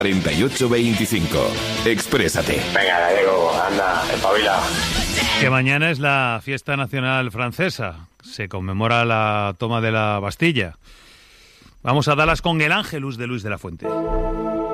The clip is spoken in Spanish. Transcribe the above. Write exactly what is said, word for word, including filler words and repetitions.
cuarenta y ocho veinticinco. Exprésate. Venga, Gallego, anda, espabila. Que mañana es la fiesta nacional francesa. Se conmemora la toma de la Bastilla. Vamos a darlas con el Ángelus de Luis de la Fuente.